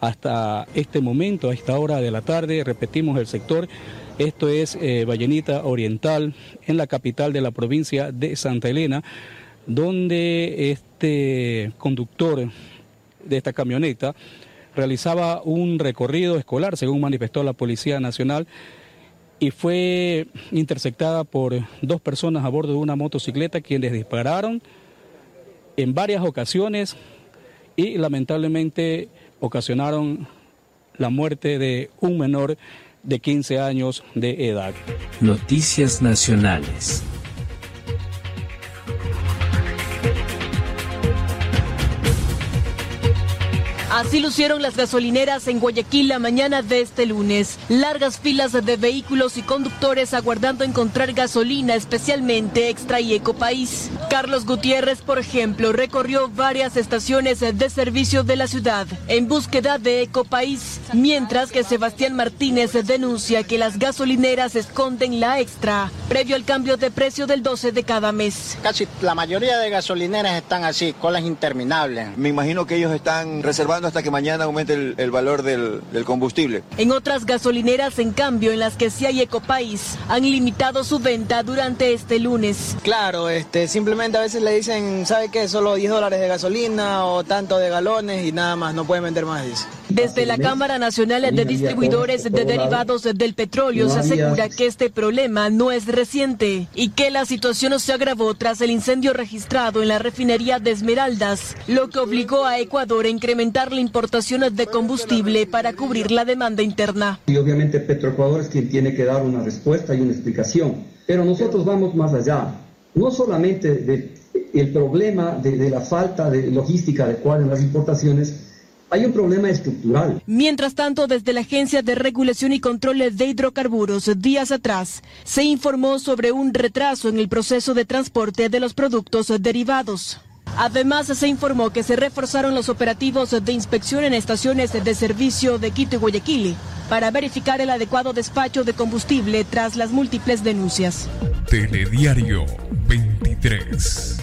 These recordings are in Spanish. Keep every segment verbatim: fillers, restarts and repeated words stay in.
hasta este momento, a esta hora de la tarde. Repetimos el sector, esto es eh, Vallenita Oriental, en la capital de la provincia de Santa Elena, donde este conductor de esta camioneta realizaba un recorrido escolar, según manifestó la Policía Nacional, y fue interceptada por dos personas a bordo de una motocicleta, quienes dispararon en varias ocasiones y lamentablemente ocasionaron la muerte de un menor de quince años de edad. Noticias nacionales. Así lucieron las gasolineras en Guayaquil la mañana de este lunes. Largas filas de vehículos y conductores aguardando encontrar gasolina, especialmente Extra y Ecopaís. Carlos Gutiérrez, por ejemplo, recorrió varias estaciones de servicio de la ciudad en búsqueda de Ecopaís, mientras que Sebastián Martínez denuncia que las gasolineras esconden la Extra, previo al cambio de precio del doce de cada mes. Casi la mayoría de gasolineras están así, colas interminables. Me imagino que ellos están reservando hasta que mañana aumente el, el valor del, del combustible. En otras gasolineras, en cambio, en las que sí hay Ecopaís, han limitado su venta durante este lunes. Claro, este, simplemente a veces le dicen, ¿sabe qué? Solo diez dólares de gasolina o tanto de galones y nada más, no pueden vender más, dice. Desde la Cámara Nacional de Distribuidores de Derivados del Petróleo se asegura que este problema no es reciente y que la situación se agravó tras el incendio registrado en la refinería de Esmeraldas, lo que obligó a Ecuador a incrementar la importación de combustible para cubrir la demanda interna. Y obviamente Petroecuador es quien tiene que dar una respuesta y una explicación, pero nosotros vamos más allá, no solamente del problema de, de la falta de logística adecuada en las importaciones. Hay un problema estructural. Mientras tanto, desde la Agencia de Regulación y Control de Hidrocarburos, días atrás, se informó sobre un retraso en el proceso de transporte de los productos derivados. Además, se informó que se reforzaron los operativos de inspección en estaciones de servicio de Quito y Guayaquil para verificar el adecuado despacho de combustible tras las múltiples denuncias. Telediario veintitrés.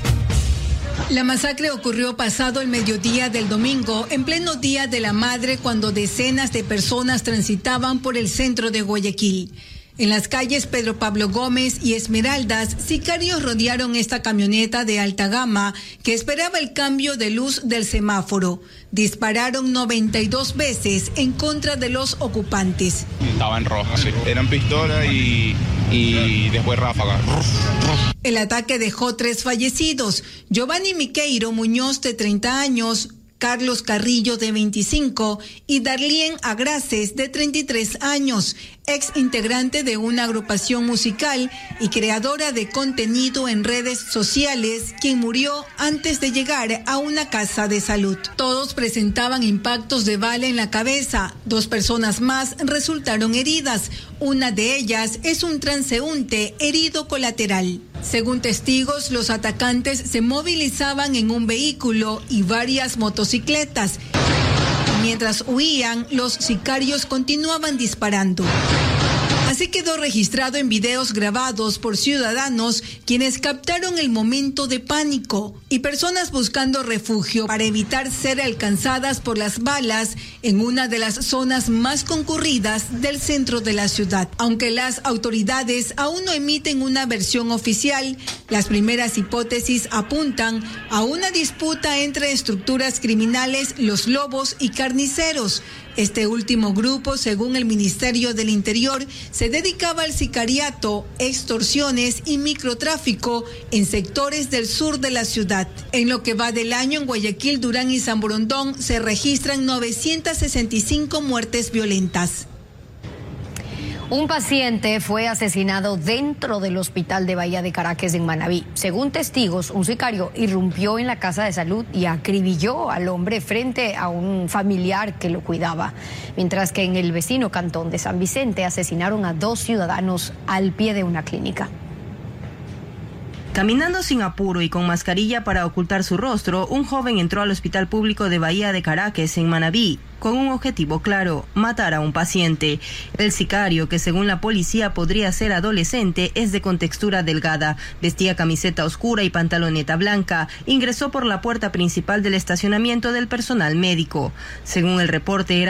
La masacre ocurrió pasado el mediodía del domingo, en pleno Día de la Madre, cuando decenas de personas transitaban por el centro de Guayaquil. En las calles Pedro Pablo Gómez y Esmeraldas, sicarios rodearon esta camioneta de alta gama que esperaba el cambio de luz del semáforo. Dispararon noventa y dos veces en contra de los ocupantes. Estaba en roja, sí. Eran pistolas y, y después ráfaga. El ataque dejó tres fallecidos: Giovanni Miqueiro Muñoz, de treinta años, Carlos Carrillo, de veinticinco, y Darlien Agraces, de treinta y tres años, ex integrante de una agrupación musical y creadora de contenido en redes sociales, quien murió antes de llegar a una casa de salud. Todos presentaban impactos de bala en la cabeza. Dos personas más resultaron heridas. Una de ellas es un transeúnte herido colateral. Según testigos, los atacantes se movilizaban en un vehículo y varias motocicletas. Mientras huían, los sicarios continuaban disparando. Así quedó registrado en videos grabados por ciudadanos, quienes captaron el momento de pánico, y personas buscando refugio para evitar ser alcanzadas por las balas en una de las zonas más concurridas del centro de la ciudad. Aunque las autoridades aún no emiten una versión oficial, las primeras hipótesis apuntan a una disputa entre estructuras criminales, los lobos y carniceros. Este último grupo, según el Ministerio del Interior, se dedicaba al sicariato, extorsiones y microtráfico en sectores del sur de la ciudad. En lo que va del año, en Guayaquil, Durán y San Borondón se registran novecientas sesenta y cinco muertes violentas. Un paciente fue asesinado dentro del hospital de Bahía de Caracas en Manabí. Según testigos, un sicario irrumpió en la casa de salud y acribilló al hombre frente a un familiar que lo cuidaba. Mientras que en el vecino cantón de San Vicente asesinaron a dos ciudadanos al pie de una clínica. Caminando sin apuro y con mascarilla para ocultar su rostro, un joven entró al Hospital Público de Bahía de Caracas en Manabí con un objetivo claro: matar a un paciente. El sicario, que según la policía podría ser adolescente, es de contextura delgada, vestía camiseta oscura y pantaloneta blanca, ingresó por la puerta principal del estacionamiento del personal médico. Según el reporte, era